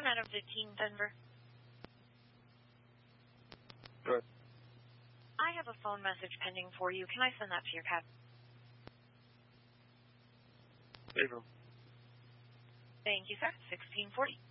Adam 15, Denver. Good. I have a phone message pending for you. Can I send that to your cab? Leave him. Thank you, sir. 1640.